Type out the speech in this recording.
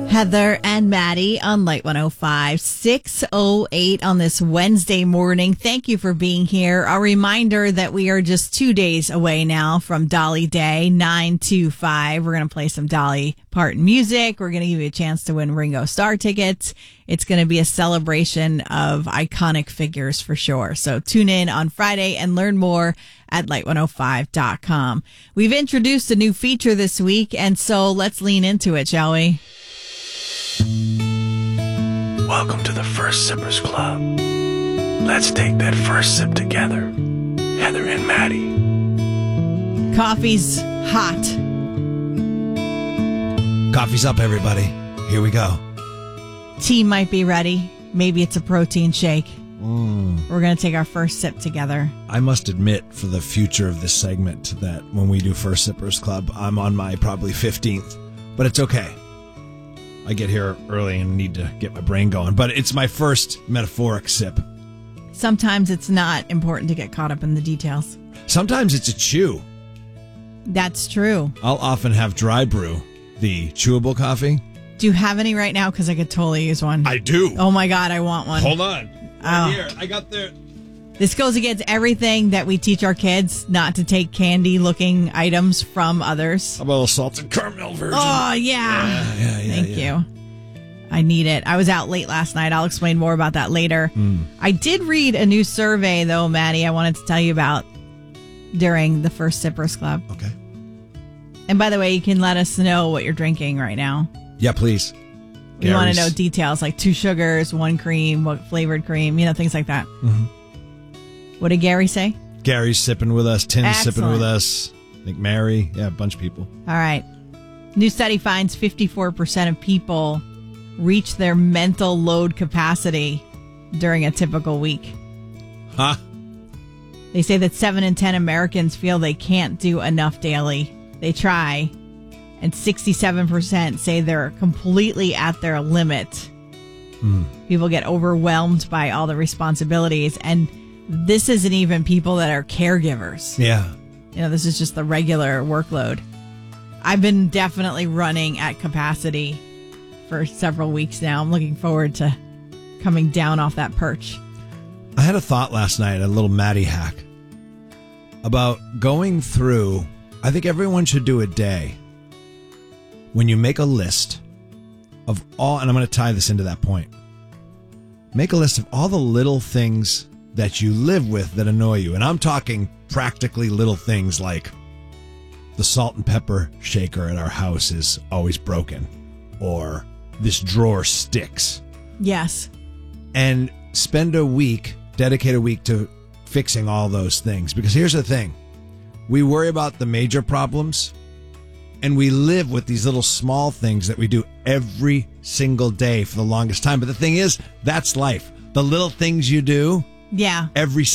Heather and Maddie on Light 105, 6:08 on this Wednesday morning. Thank you for being here. A reminder that we are just 2 days away now from Dolly Day, 9/25. We're going to play some Dolly Parton music. We're going to give you a chance to win Ringo Starr tickets. It's going to be a celebration of iconic figures for sure. So tune in on Friday and learn more at light105.com. We've introduced a new feature this week, and so let's lean into it, shall we? Welcome to the First Sippers Club. Let's take that first sip together. Heather and Maddie. Coffee's hot. Coffee's up, everybody. Here we go. Tea might be ready. Maybe it's a protein shake. We're going to take our first sip together. I must admit, for the future of this segment, that when we do First Sippers Club, I'm on my probably 15th. But it's okay. I get here early and need to get my brain going. But it's my first metaphoric sip. Sometimes it's not important to get caught up in the details. Sometimes it's a chew. That's true. I'll often have dry brew, the chewable coffee. Do you have any right now? Because I could totally use one. I do. Oh my God, I want one. Hold on. Right here. I got the... This goes against everything that we teach our kids, not to take candy-looking items from others. How about a little salted caramel version? Oh, yeah. Thank you. I need it. I was out late last night. I'll explain more about that later. I did read a new survey, though, Maddie, I wanted to tell you about during the First Sippers Club. Okay. And by the way, you can let us know what you're drinking right now. Yeah, please. We want to know details, like 2 sugars, 1 cream, what flavored cream, things like that. Mm-hmm. What did Gary say? Gary's sipping with us. Tim's Excellent. sipping with us. I think Mary. Yeah, a bunch of people. All right. New study finds 54% of people reach their mental load capacity during a typical week. Huh? They say that 7 in 10 Americans feel they can't do enough daily. They try, and 67% say they're completely at their limit. People get overwhelmed by all the responsibilities, and this isn't even people that are caregivers. Yeah. This is just the regular workload. I've been definitely running at capacity for several weeks now. I'm looking forward to coming down off that perch. I had a thought last night, a little Maddie hack, about going through. I think everyone should do a day when you make a list of all, and I'm going to tie this into that point. Make a list of all the little things that you live with that annoy you. And I'm talking practically little things like the salt and pepper shaker at our house is always broken, or this drawer sticks. Yes. And spend a week, dedicate a week to fixing all those things. Because here's the thing. We worry about the major problems, and we live with these little small things that we do every single day for the longest time. But the thing is, that's life. The little things you do every